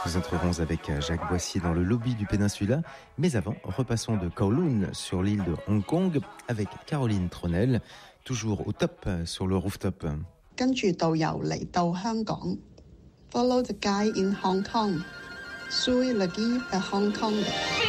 Nous entrerons avec Jacques Boissier dans le lobby du Péninsula. Mais avant, repassons de Kowloon sur l'île de Hong Kong avec Caroline Tronel, toujours au top sur le rooftop. 跟住導遊嚟到香港 ，Follow the guide in Hong Kong, Sui Lagi at Hong Kong.